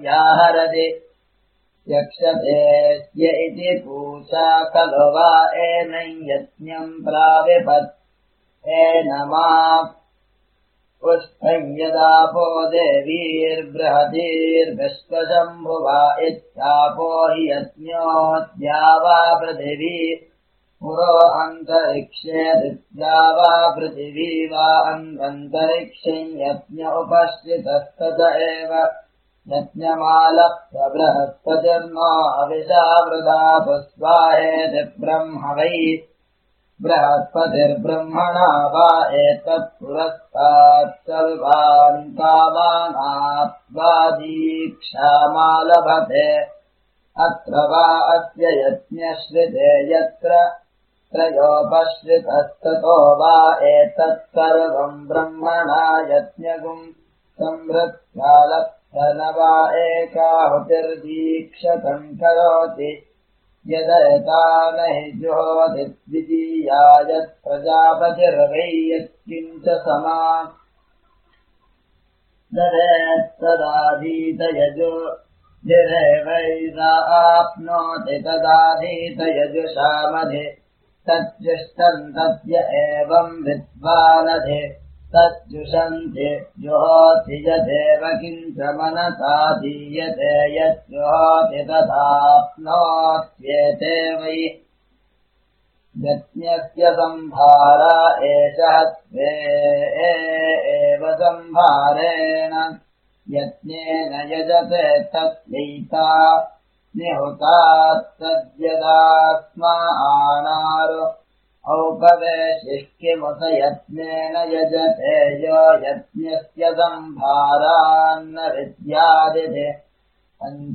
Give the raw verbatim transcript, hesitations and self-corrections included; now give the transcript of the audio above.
याहरति यक्षतेऽस्य इति पूषा खलु वा एनं यज्ञम् प्राविपत् एनमा पुष्पम् यदापो देवीर्बृहतीर्विश्वशम्भुवा इत्यापो हि यज्ञोऽद्या वा पृथिवी पुरो अन्तरिक्षे दिव्या वा पृथिवी वा अन्वन्तरिक्षम् यज्ञ उपश्रितस्तत एव यज्ञमालप्य बृहस्पतिर्नो हविषा वृधा पुस्वाहेति ब्रह्म वै बृहस्पतिर्ब्रह्मणा वा एतत् पुरस्तात् सर्वान् कामानाप्त्वा दीक्षामालभते अत्र वा अस्य यज्ञश्रिते यत्र त्रयोपश्रितस्ततो वा एतत् सर्वम् ब्रह्मणा यज्ञगुम् संहृत्यालप्य न वा एकाहुतिर्दीक्षतम् करोति यदेता न हि जुहोति द्वितीया यत्प्रजापतिर्वै यत्किञ्च समा ददेत्तदाधीत यजो जिरेवैराप्नोति तदाधीत यजुषामधि तज्जुष्टम् तद्य एवम् विद्वानधि तज्जुषन्ति जुहोति यदेव किञ्च मनसा दीयते यज्जुहोति तथाप्नोत्येते वै यज्ञस्य संभारा एषः त्वे एव संभारेण यज्ञेन यजते तस्यैता निहुतात्तद्यदास्मा आनारो औपवेशिः किमुत यज्ञेन यजते यो यज्ञस्य संभारान्न विद्यादिति